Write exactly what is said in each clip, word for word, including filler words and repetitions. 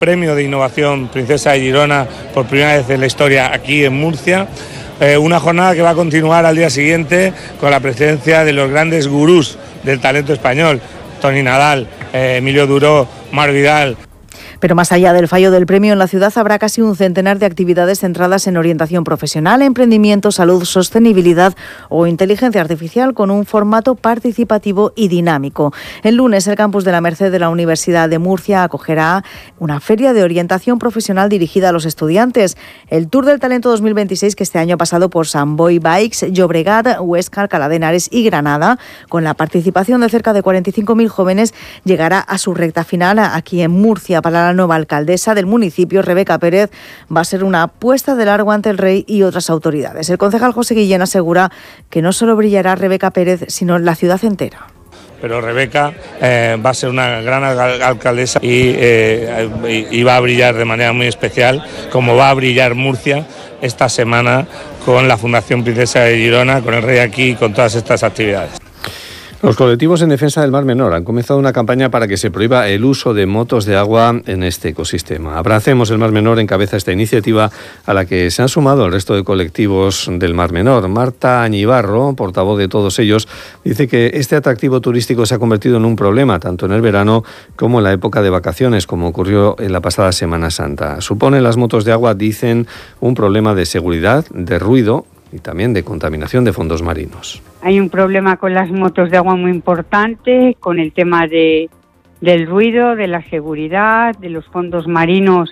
Premio de Innovación Princesa de Girona por primera vez en la historia aquí en Murcia. Eh, una jornada que va a continuar al día siguiente con la presencia de los grandes gurús del talento español, Toni Nadal, eh, Emilio Duró, Mar Vidal. Pero más allá del fallo del premio, en la ciudad habrá casi un centenar de actividades centradas en orientación profesional, emprendimiento, salud, sostenibilidad o inteligencia artificial con un formato participativo y dinámico. El lunes, el campus de la Merced de la Universidad de Murcia acogerá una feria de orientación profesional dirigida a los estudiantes. El Tour del Talento dos mil veintiséis, que este año ha pasado por Sant Boi Bikes, Llobregat, Huesca, Alcalá de Henares y Granada, con la participación de cerca de cuarenta y cinco mil jóvenes, llegará a su recta final aquí en Murcia. Para la nueva alcaldesa del municipio, Rebeca Pérez, va a ser una apuesta de largo ante el rey y otras autoridades. El concejal José Guillén asegura que no solo brillará Rebeca Pérez, sino la ciudad entera. Pero Rebeca eh, va a ser una gran alcaldesa y, eh, y va a brillar de manera muy especial, como va a brillar Murcia esta semana con la Fundación Princesa de Girona, con el rey aquí y con todas estas actividades. Los colectivos en defensa del Mar Menor han comenzado una campaña para que se prohíba el uso de motos de agua en este ecosistema. Abracemos el Mar Menor encabeza esta iniciativa a la que se han sumado el resto de colectivos del Mar Menor. Marta Añibarro, portavoz de todos ellos, dice que este atractivo turístico se ha convertido en un problema tanto en el verano como en la época de vacaciones, como ocurrió en la pasada Semana Santa. Suponen las motos de agua, dicen, un problema de seguridad, de ruido y también de contaminación de fondos marinos. Hay un problema con las motos de agua muy importante, con el tema de, del ruido, de la seguridad, de los fondos marinos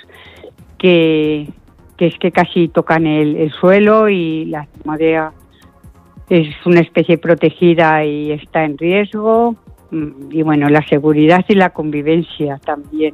que, que es que casi tocan el, el suelo, y la madera es una especie protegida y está en riesgo. Y bueno, la seguridad y la convivencia también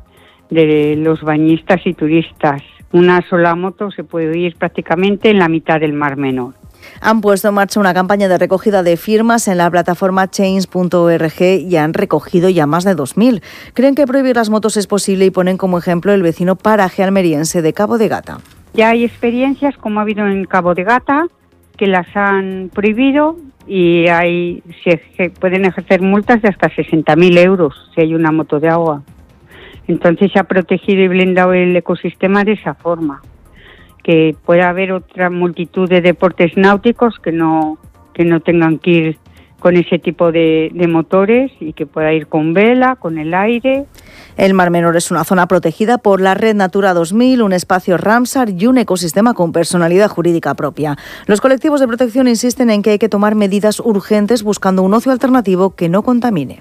de los bañistas y turistas. Una sola moto se puede ir prácticamente en la mitad del Mar Menor. Han puesto en marcha una campaña de recogida de firmas en la plataforma change punto org y han recogido ya más de dos mil. Creen que prohibir las motos es posible y ponen como ejemplo el vecino paraje almeriense de Cabo de Gata. Ya hay experiencias, como ha habido en Cabo de Gata, que las han prohibido y hay, se pueden ejercer multas de hasta sesenta mil euros si hay una moto de agua. Entonces se ha protegido y blindado el ecosistema de esa forma. Que pueda haber otra multitud de deportes náuticos que no que no tengan que ir con ese tipo de, de motores y que pueda ir con vela, con el aire. El Mar Menor es una zona protegida por la Red Natura dos mil, un espacio Ramsar y un ecosistema con personalidad jurídica propia. Los colectivos de protección insisten en que hay que tomar medidas urgentes buscando un ocio alternativo que no contamine.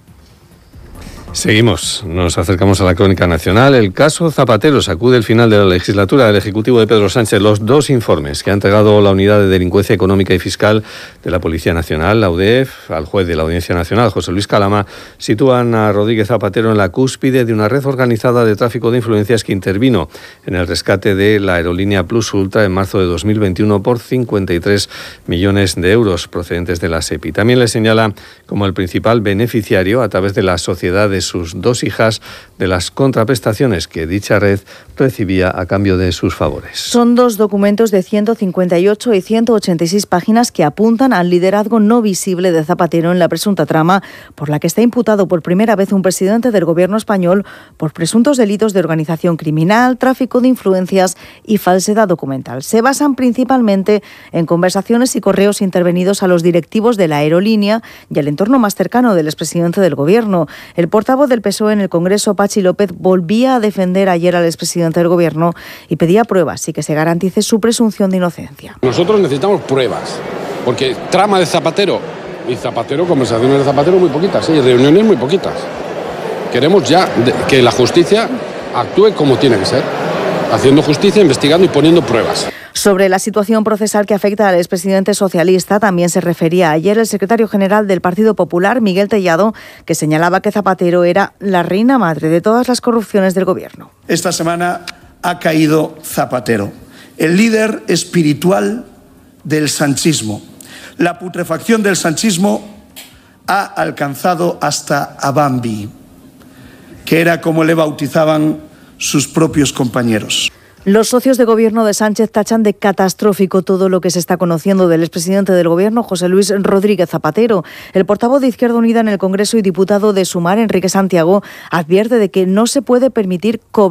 Seguimos, nos acercamos a la crónica nacional. El caso Zapatero sacude el final de la legislatura del Ejecutivo de Pedro Sánchez. Los dos informes que ha entregado la Unidad de Delincuencia Económica y Fiscal de la Policía Nacional, la U D E F, al juez de la Audiencia Nacional, José Luis Calama, sitúan a Rodríguez Zapatero en la cúspide de una red organizada de tráfico de influencias que intervino en el rescate de la aerolínea Plus Ultra en marzo de dos mil veintiuno por cincuenta y tres millones de euros procedentes de la SEPI. También le señala como el principal beneficiario, a través de la sociedad de sus dos hijas, de las contraprestaciones que dicha red recibía a cambio de sus favores. Son dos documentos de ciento cincuenta y ocho y ciento ochenta y seis páginas que apuntan al liderazgo no visible de Zapatero en la presunta trama por la que está imputado por primera vez un presidente del gobierno español por presuntos delitos de organización criminal, tráfico de influencias y falsedad documental. Se basan principalmente en conversaciones y correos intervenidos a los directivos de la aerolínea y al entorno más cercano del expresidente del gobierno. El portavoz del P S O E en el Congreso, Pachi López, volvía a defender ayer al expresidente del Gobierno y pedía pruebas y que se garantice su presunción de inocencia. Nosotros necesitamos pruebas, porque trama de Zapatero y Zapatero, conversaciones de Zapatero muy poquitas, ¿eh? Y reuniones muy poquitas. Queremos ya de, que la justicia actúe como tiene que ser, haciendo justicia, investigando y poniendo pruebas. Sobre la situación procesal que afecta al expresidente socialista, también se refería ayer el secretario general del Partido Popular, Miguel Tellado, que señalaba que Zapatero era la reina madre de todas las corrupciones del gobierno. Esta semana ha caído Zapatero, el líder espiritual del sanchismo. La putrefacción del sanchismo ha alcanzado hasta a Bambi, que era como le bautizaban sus propios compañeros. Los socios de gobierno de Sánchez tachan de catastrófico todo lo que se está conociendo del expresidente del gobierno, José Luis Rodríguez Zapatero. El portavoz de Izquierda Unida en el Congreso y diputado de Sumar, Enrique Santiago, advierte de que no se puede permitir cobrar